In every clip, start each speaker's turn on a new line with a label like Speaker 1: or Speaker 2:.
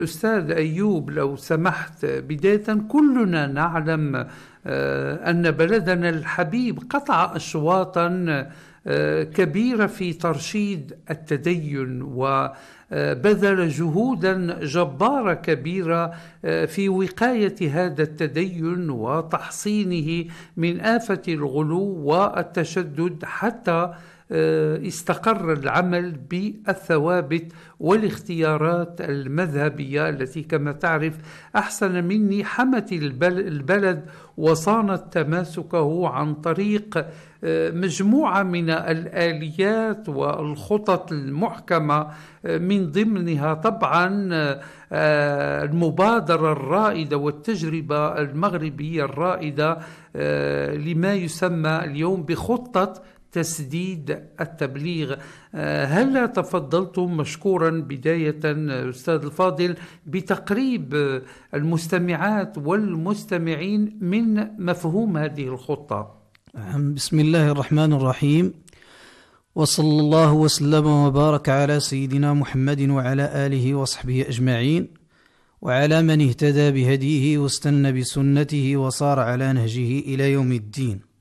Speaker 1: أستاذ أيوب، لو سمحت، بداية كلنا نعلم أن بلدنا الحبيب قطع أشواطا كبيرة في ترشيد التدين، وبذل جهودا جبارة كبيرة في وقاية هذا التدين وتحصينه من آفة الغلو والتشدد، حتى استقر العمل بالثوابت والاختيارات المذهبية التي كما تعرف أحسن مني حمت البلد وصانت تماسكه عن طريق مجموعة من الآليات والخطط المحكمة، من ضمنها طبعا المبادرة الرائدة والتجربة المغربية الرائدة لما يسمى اليوم بخطة تسديد التبليغ. هل تفضلتم مشكورا بداية أستاذ الفاضل بتقريب المستمعات والمستمعين من مفهوم هذه الخطة؟
Speaker 2: بسم الله الرحمن الرحيم، وصلى الله وسلم وبارك على سيدنا محمد وعلى آله وصحبه أجمعين، وعلى من اهتدى بهديه واستنى بسنته وصار على نهجه إلى يوم الدين.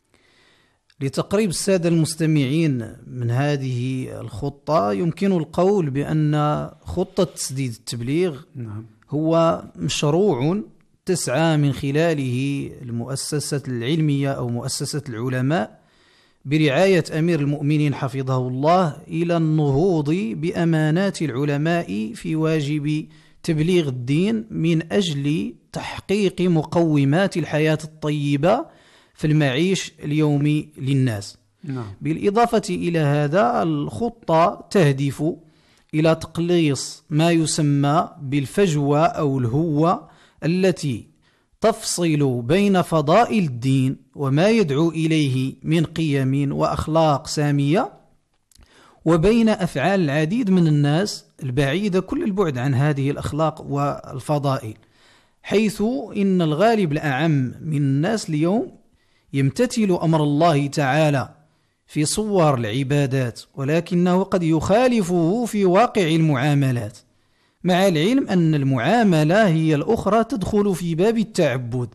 Speaker 2: لتقريب السادة المستمعين من هذه الخطة، يمكن القول بأن خطة تسديد التبليغ هو مشروع تسعى من خلاله المؤسسة العلمية أو مؤسسة العلماء برعاية أمير المؤمنين حفظه الله إلى النهوض بأمانات العلماء في واجب تبليغ الدين من أجل تحقيق مقومات الحياة الطيبة في المعيش اليومي للناس. بالإضافة إلى هذا، الخطة تهدف إلى تقليص ما يسمى بالفجوة أو الهوة التي تفصل بين فضائل الدين وما يدعو إليه من قيم وأخلاق سامية وبين أفعال العديد من الناس البعيدة كل البعد عن هذه الأخلاق والفضائل، حيث إن الغالب الأعم من الناس اليوم يمتثل أمر الله تعالى في صور العبادات، ولكنه قد يخالفه في واقع المعاملات، مع العلم أن المعاملة هي الأخرى تدخل في باب التعبد.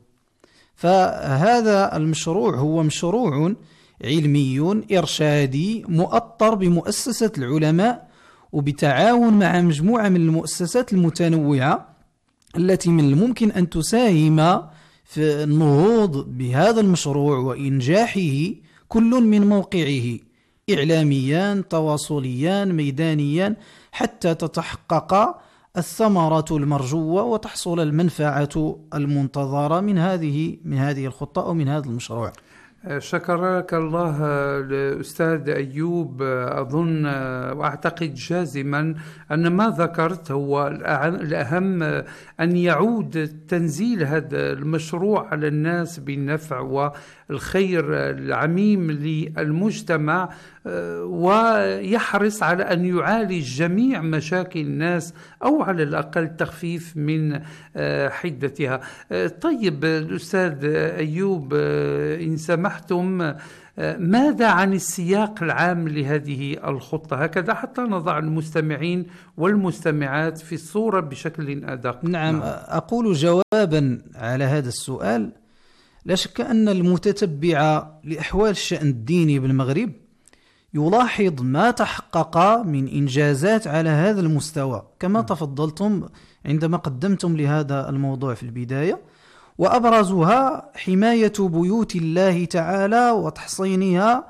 Speaker 2: فهذا المشروع هو مشروع علمي إرشادي مؤطر بمؤسسة العلماء وبتعاون مع مجموعة من المؤسسات المتنوعة التي من الممكن أن تساهم في النهوض بهذا المشروع وإنجاحه، كل من موقعه إعلاميا، تواصليا، ميدانيا، حتى تتحقق الثمرة المرجوة وتحصل المنفعة المنتظرة من هذه الخطة أو من هذا المشروع.
Speaker 1: شكرك الله الأستاذ أيوب. أظن وأعتقد جازما أن ما ذكرت هو الأهم، أن يعود تنزيل هذا المشروع على الناس بالنفع والخير العميم للمجتمع، ويحرص على أن يعالج جميع مشاكل الناس أو على الأقل تخفيف من حدتها. طيب الأستاذ أيوب، إن سمحتم، ماذا عن السياق العام لهذه الخطة هكذا حتى نضع المستمعين والمستمعات في الصورة بشكل أدق؟
Speaker 2: نعم. أقول جوابا على هذا السؤال: لا شك أن المتتبع لأحوال الشأن الديني بالمغرب يلاحظ ما تحقق من إنجازات على هذا المستوى كما تفضلتم عندما قدمتم لهذا الموضوع في البداية، وأبرزها حماية بيوت الله تعالى وتحصينها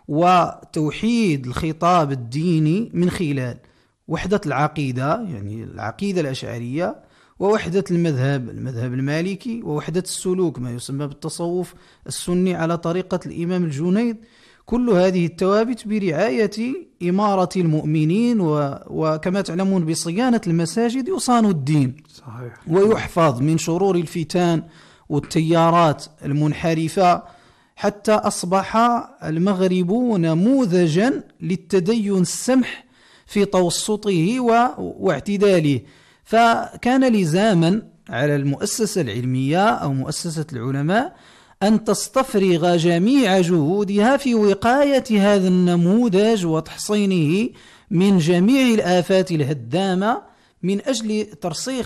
Speaker 2: وتوحيد الخطاب الديني من خلال وحدة العقيدة، يعني العقيدة الأشعرية، ووحدة المذهب المالكي، ووحدة السلوك ما يسمى بالتصوف السني على طريقة الإمام الجنيد. كل هذه التوابت برعاية إمارة المؤمنين، وكما تعلمون بصيانة المساجد يصان الدين
Speaker 1: صحيح،
Speaker 2: ويحفظ من شرور الفتان والتيارات المنحرفة، حتى أصبح المغرب نموذجا للتدين السمح في توسطه واعتداله. فكان لزاما على المؤسسة العلمية أو مؤسسة العلماء أن تستفرغ جميع جهودها في وقاية هذا النموذج وتحصينه من جميع الآفات الهدامة من أجل ترسيخ